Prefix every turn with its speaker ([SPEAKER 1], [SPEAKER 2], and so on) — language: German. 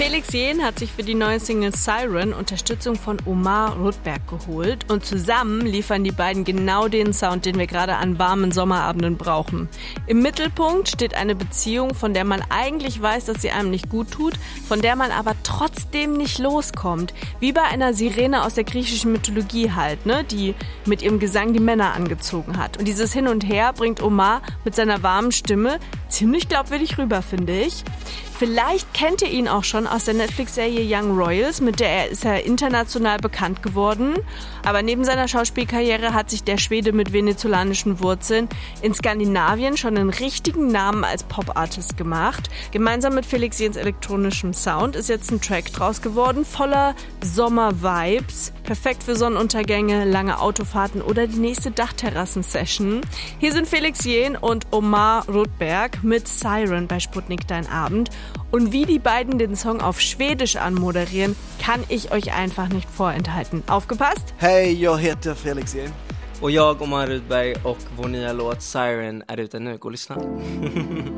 [SPEAKER 1] Felix Jähn hat sich für die neue Single Siren Unterstützung von Omar Rudberg geholt und zusammen liefern die beiden genau den Sound, den wir gerade an warmen Sommerabenden brauchen. Im Mittelpunkt steht eine Beziehung, von der man eigentlich weiß, dass sie einem nicht gut tut, von der man aber trotzdem nicht loskommt. Wie bei einer Sirene aus der griechischen Mythologie halt, ne, die mit ihrem Gesang die Männer angezogen hat. Und dieses Hin und Her bringt Omar mit seiner warmen Stimme ziemlich glaubwürdig rüber, finde ich. Vielleicht kennt ihr ihn auch schon aus der Netflix-Serie Young Royals, mit der ist er international bekannt geworden. Aber neben seiner Schauspielkarriere hat sich der Schwede mit venezolanischen Wurzeln in Skandinavien schon einen richtigen Namen als Pop-Artist gemacht. Gemeinsam mit Felix Jähns elektronischem Sound ist jetzt ein Track draus geworden, voller Sommer-Vibes. Perfekt für Sonnenuntergänge, lange Autofahrten oder die nächste Dachterrassen-Session. Hier sind Felix Jähn und Omar Rudberg mit Siren bei Sputnik Dein Abend. Und wie die beiden den Song auf Schwedisch anmoderieren, kann ich euch einfach nicht vorenthalten. Aufgepasst?
[SPEAKER 2] Hej, jag heter Felix Jähn.
[SPEAKER 3] Och jag, Omar Rudberg, och vår nya låt Siren är ute nu. Gå och lyssna.